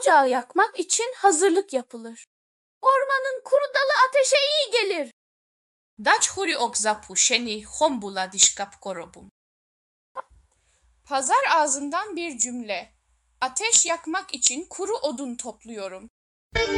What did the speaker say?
ocağı yakmak için hazırlık yapılır. Ormanın kuru dalı ateşe iyi gelir. Dać huri ok zapušeni, hombula dişkap korobum. Pazar ağzından bir cümle. Ateş yakmak için kuru odun topluyorum.